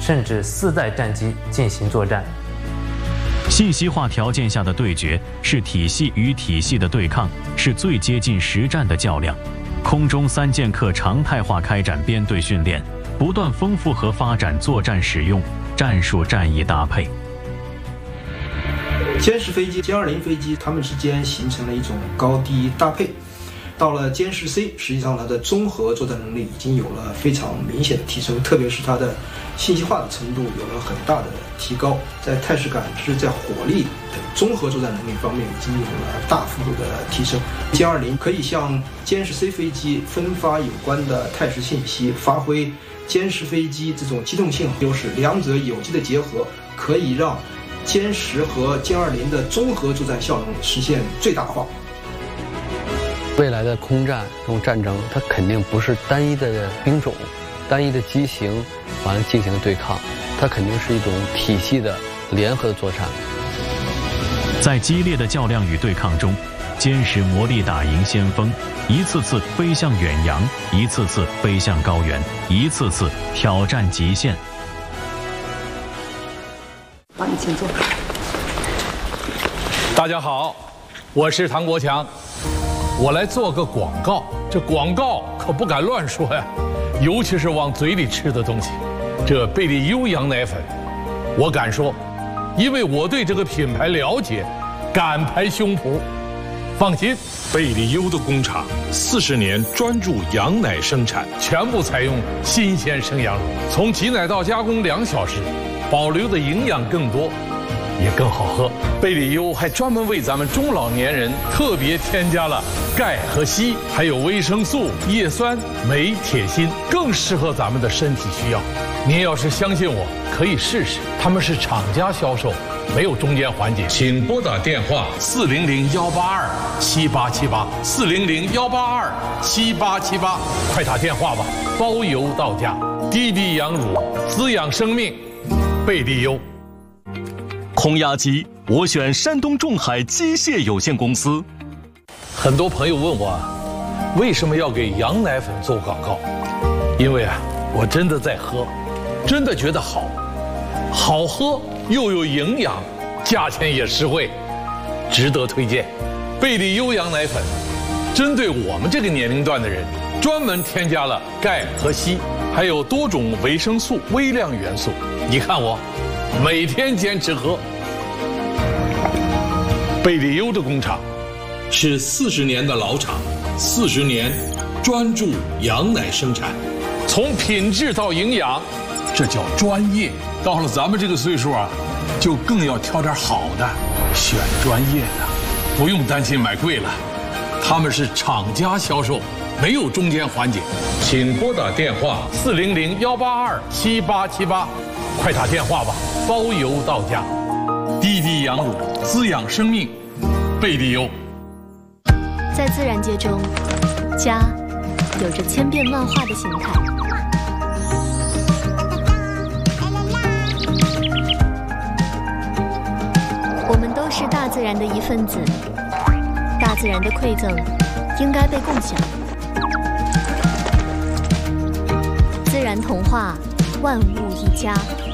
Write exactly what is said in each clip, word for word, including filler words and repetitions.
甚至四代战机进行作战。 信息化条件下的对决是体系与体系的对抗，是最接近实战的较量。空中三剑客常态化开展编队训练，不断丰富和发展作战使用、战术战役搭配。 歼十飞机、歼二零飞机，它们之间形成了一种高低搭配。到了歼十 C， 实际上它的综合作战能力已经有了非常明显的提升，特别是它的信息化的程度有了很大的提高，在态势感知、在火力等综合作战能力方面已经有了大幅度的提升。歼二零可以向歼十 C 飞机分发有关的态势信息，发挥歼十飞机这种机动性优势，两者有机的结合，可以让歼十和歼二零的综合作战效能实现最大化。 未来的空战这种战争，它肯定不是单一的兵种、单一的机型完了进行的对抗，它肯定是一种体系的联合的作战。 在激烈的较量与对抗中，歼十磨砺打赢先锋，一次次飞向远洋，一次次飞向高原，一次次挑战极限。 好，你请坐。 大家好，我是唐国强。我来做个广告，这广告可不敢乱说呀，尤其是往嘴里吃的东西。这贝利优羊奶粉，我敢说，因为我对这个品牌了解，敢拍胸脯。放心， 贝利优的工厂四十年专注羊奶生产， 全部采用新鲜生羊乳，从挤奶到加工两小时，保留的营养更多。也更好喝。贝利优还专门为咱们中老年人特别添加了钙和硒，还有维生素、叶酸、镁、铁、锌，更适合咱们的身体需要。您要是相信我，可以试试。他们是厂家销售，没有中间环节。请拨打电话四零零幺八二七八七八四零零幺八二七八七八，快打电话吧，包邮到家。滴滴羊乳，滋养生命，贝利优。 空压机，我选山东重海机械有限公司。 很多朋友问我，为什么要给羊奶粉做广告？因为啊，我真的在喝，真的觉得好，好喝又有营养，价钱也实惠，值得推荐。贝利优羊奶粉，针对我们这个年龄段的人，专门添加了钙和硒，还有多种维生素、微量元素。你看我，每天坚持喝。贝利优的工厂是四十年的老厂，四十年专注羊奶生产，从品质到营养，这叫专业。到了咱们这个岁数啊，就更要挑点好的，选专业的，不用担心买贵了。他们是厂家销售，没有中间环节。请拨打电话四零零幺八二七八七八，快打电话吧，包邮到家。滴滴羊乳，滋养生命，贝利优。 在自然界中，家有着千变万化的形态。我们都是大自然的一份子，大自然的馈赠应该被共享。自然童话，万物一家。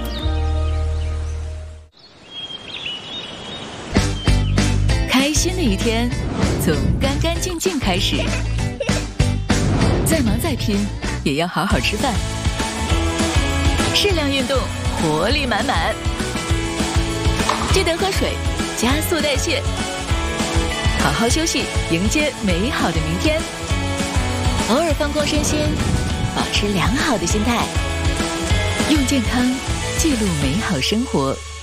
开心的一天从干干净净开始，再忙再拼也要好好吃饭，适量运动，活力满满。记得喝水，加速代谢，好好休息，迎接美好的明天。偶尔放空身心，保持良好的心态，用健康记录美好生活。